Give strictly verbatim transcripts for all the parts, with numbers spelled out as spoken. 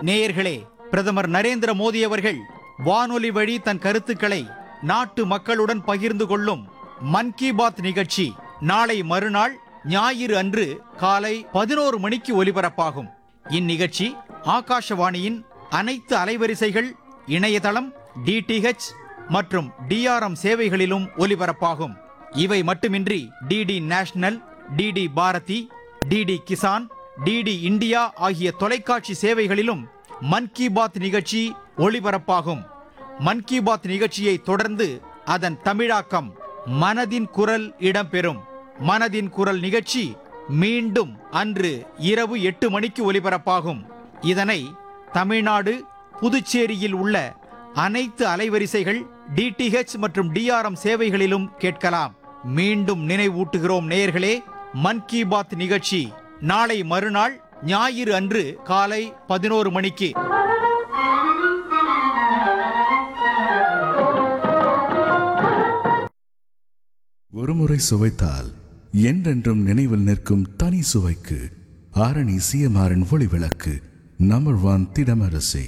நேயர்களே, பிரதமர் நரேந்திர மோடி அவர்கள் வானொலி வழி தன் கருத்துக்களை நாட்டு மக்களுடன் பகிர்ந்து கொள்ளும் மன் கி பாத் நிகழ்ச்சி நாளை மறுநாள் ஞாயிறு அன்று காலை பதினோரு மணிக்கு ஒலிபரப்பாகும். இந்நிகழ்ச்சி ஆகாஷவாணியின் அனைத்து அலைவரிசைகள், இணையதளம், டிடிஹெச் மற்றும் டிஆர்எம் சேவைகளிலும் ஒலிபரப்பாகும். இவை மட்டுமின்றி DD national, DD Bharathi, DD Kisan, DD India ஆகிய தொலைக்காட்சி சேவைகளிலும் மன் கி பாத் நிகழ்ச்சி ஒளிபரப்பாகும். மன் கி பாத் நிகழ்ச்சியை தொடர்ந்து அதன் தமிழாக்கம் மனதின் குரல் இடம்பெறும். மனதின் குரல் நிகழ்ச்சி மீண்டும் அன்று இரவு எட்டு மணிக்கு ஒலிபரப்பாகும். இதனை தமிழ்நாடு, புதுச்சேரியில் உள்ள அனைத்து அலைவரிசைகள், டிடிஹெச் மற்றும் டிஆர்எம் சேவைகளிலும் கேட்கலாம். மீண்டும் நினைவூட்டுகிறோம் நேயர்களே, மன் கி பாத் நிகழ்ச்சி நாளை மறுநாள் ஞாயிறு அன்று காலை பதினோரு மணிக்கு. ஒருமுறை சுவைத்தால் என்றென்றும் நினைவில் நிற்கும் தனி சுவைக்கு ஆரணி சிஎம்ஆரின் ஒளி விளக்கு நம்பர் ஒன் திடமரசி.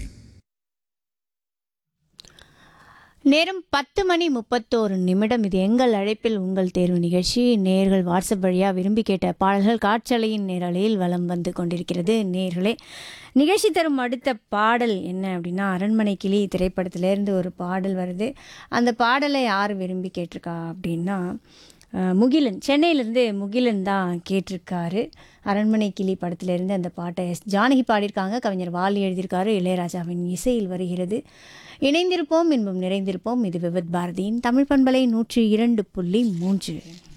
நேரம் பத்து மணி முப்பத்தோரு நிமிடம். இது எங்கள் அழைப்பில் உங்கள் தேர்வு நிகழ்ச்சி. நேர்கள் வாட்ஸ்அப் வழியாக விரும்பி கேட்ட பாடல்கள் காற்றலையின் நேரலையில் வலம் வந்து கொண்டிருக்கிறது. நேர்களே, நிகழ்ச்சி தரும் அடுத்த பாடல் என்ன அப்படின்னா, அரண்மனை கிளி திரைப்படத்திலேருந்து ஒரு பாடல் வருது. அந்த பாடலை யார் விரும்பி கேட்டிருக்கா அப்படின்னா, முகிலன், சென்னையிலேருந்து முகிலன் தான் கேட்டிருக்காரு. அரண்மனை கிளி படத்திலேருந்து அந்த பாட்டை எஸ் ஜானகி பாடியிருக்காங்க. கவிஞர் வாலி எழுதியிருக்காரு. இளையராஜாவின் இசையில் வருகிறது. இணைந்திருப்போம், இன்பம் நிறைந்திருப்போம். இது விவித் பாரதியின் தமிழ் பண்பலை நூற்றி இரண்டு புள்ளி மூன்று.